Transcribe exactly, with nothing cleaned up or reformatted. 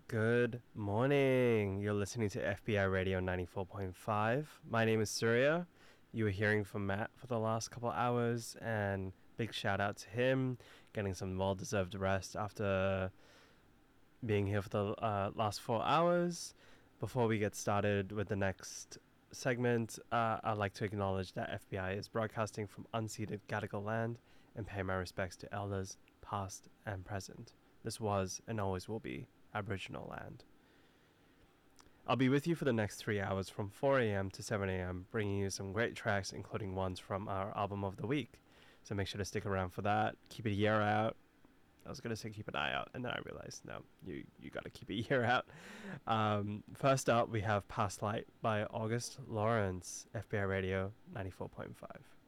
Good morning. You're listening to F B I Radio ninety-four point five. My name is Surya. You were hearing from Matt for the last couple hours, and big shout out to him, getting some well-deserved rest after being here for the uh, last four hours. Before we get started with the next segment, uh, I'd like to acknowledge that F B I is broadcasting from unceded Gadigal land and pay my respects to elders, past and present. This was and always will be Aboriginal land. I'll be with you for the next three hours from four a.m. to seven a.m., bringing you some great tracks, including ones from our album of the week. So make sure to stick around for that. Keep it a year out. I was going to say keep an eye out, and then I realized, no, you, you got to keep it a year out. Um, first up, we have Past Light by August Lawrence, F B I Radio ninety-four point five.